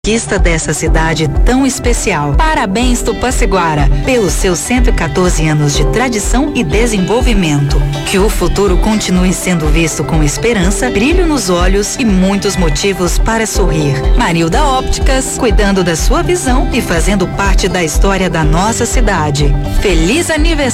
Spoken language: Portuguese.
conquista dessa cidade tão especial. Parabéns, Tupaciguara, pelos seus 114 anos de tradição e desenvolvimento. Que o futuro continue sendo visto com esperança, brilho nos olhos e muitos motivos para sorrir. Marilda Ópticas, cuidando da sua visão e fazendo parte da história da nossa cidade. Feliz aniversário!